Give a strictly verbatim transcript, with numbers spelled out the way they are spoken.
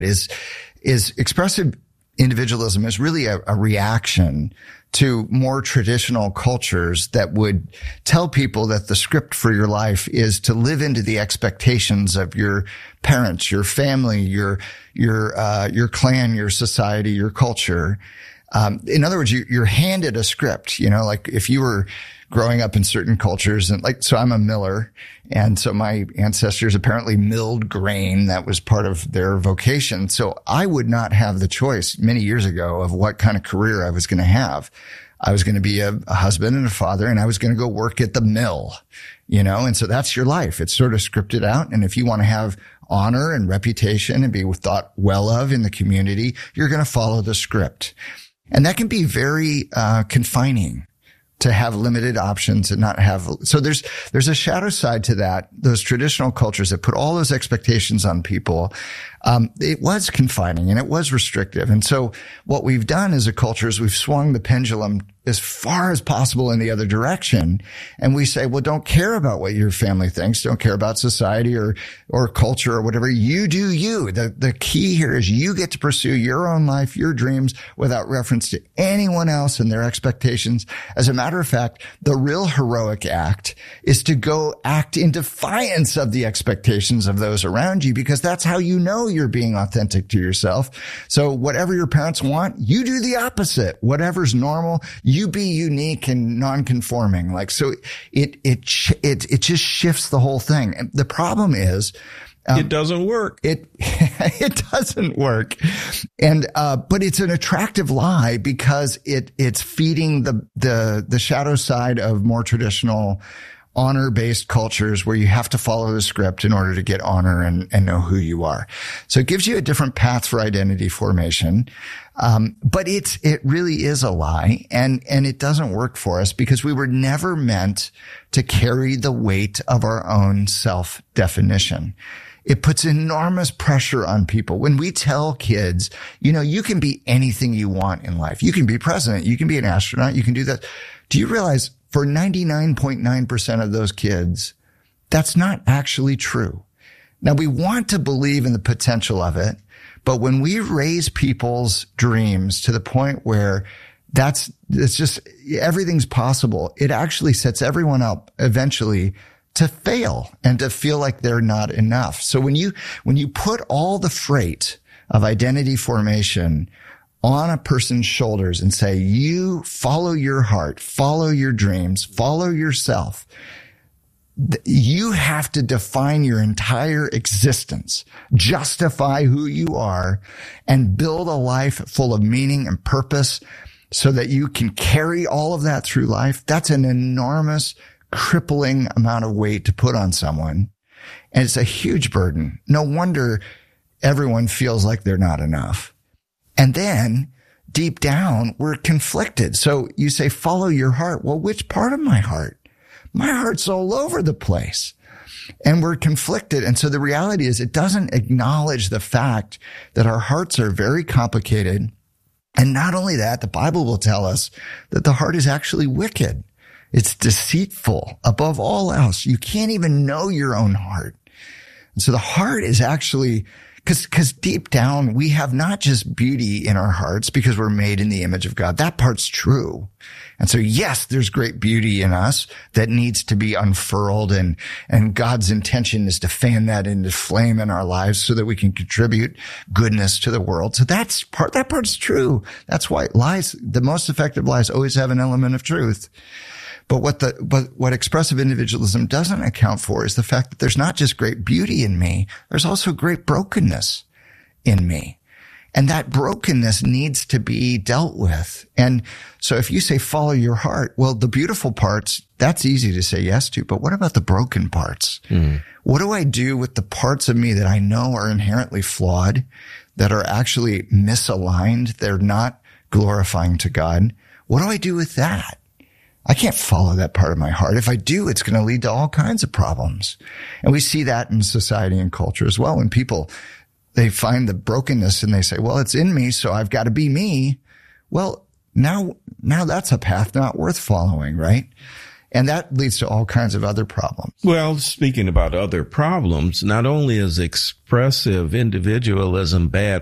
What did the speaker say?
is, is expressive individualism is really a, a reaction to more traditional cultures that would tell people that the script for your life is to live into the expectations of your parents, your family, your, your, uh, your clan, your society, your culture. Um, in other words, you, you're handed a script, you know, like if you were growing up in certain cultures and like, so I'm a miller. And so my ancestors apparently milled grain. That was part of their vocation. So I would not have the choice many years ago of what kind of career I was going to have. I was going to be a, a husband and a father, and I was going to go work at the mill, you know, and so that's your life. It's sort of scripted out. And if you want to have honor and reputation and be thought well of in the community, you're going to follow the script. And that can be very uh confining, to have limited options and not have. So there's, there's a shadow side to that. Those traditional cultures that put all those expectations on people. Um, it was confining and it was restrictive. And so what we've done as a culture is we've swung the pendulum as far as possible in the other direction. And we say, well, don't care about what your family thinks. Don't care about society or, or culture or whatever. You do you. The, the key here is you get to pursue your own life, your dreams without reference to anyone else and their expectations. As a matter of fact, the real heroic act is to go act in defiance of the expectations of those around you, because that's how you know you're being authentic to yourself. So whatever your parents want, you do the opposite. Whatever's normal, you be unique and non-conforming. Like, so it, it, it, it just shifts the whole thing. And the problem is, Um, it doesn't work. It, it doesn't work. And, uh, but it's an attractive lie because it, it's feeding the, the, the shadow side of more traditional honor-based cultures where you have to follow the script in order to get honor and, and know who you are. So it gives you a different path for identity formation. Um, but it's, it really is a lie, and, and it doesn't work for us because we were never meant to carry the weight of our own self-definition. It puts enormous pressure on people. When we tell kids, you know, you can be anything you want in life. You can be president. You can be an astronaut. You can do that. Do you realize for ninety-nine point nine percent of those kids, that's not actually true? Now, we want to believe in the potential of it, but when we raise people's dreams to the point where that's, it's just, everything's possible, it actually sets everyone up eventually to fail and to feel like they're not enough. So when you, when you put all the freight of identity formation on a person's shoulders and say, you follow your heart, follow your dreams, follow yourself, you have to define your entire existence, justify who you are, and build a life full of meaning and purpose so that you can carry all of that through life. That's an enormous, crippling amount of weight to put on someone. And it's a huge burden. No wonder everyone feels like they're not enough. And then deep down, we're conflicted. So you say, follow your heart. Well, which part of my heart? My heart's all over the place. And we're conflicted. And so the reality is it doesn't acknowledge the fact that our hearts are very complicated. And not only that, the Bible will tell us that the heart is actually wicked. It's deceitful above all else. You can't even know your own heart. And so the heart is actually, cause, cause deep down, we have not just beauty in our hearts because we're made in the image of God. That part's true. And so yes, there's great beauty in us that needs to be unfurled, and, and God's intention is to fan that into flame in our lives so that we can contribute goodness to the world. So that's part, that part's true. That's why lies, the most effective lies always have an element of truth. But what the, but what expressive individualism doesn't account for is the fact that there's not just great beauty in me, there's also great brokenness in me. And that brokenness needs to be dealt with. And so if you say follow your heart, well, the beautiful parts, that's easy to say yes to. But what about the broken parts? Mm. What do I do with the parts of me that I know are inherently flawed, that are actually misaligned? They're not glorifying to God. What do I do with that? I can't follow that part of my heart. If I do, it's going to lead to all kinds of problems. And we see that in society and culture as well. When people, they find the brokenness and they say, well, it's in me, so I've got to be me. Well, now, now that's a path not worth following, right? And that leads to all kinds of other problems. Well, speaking about other problems, not only is expressive individualism bad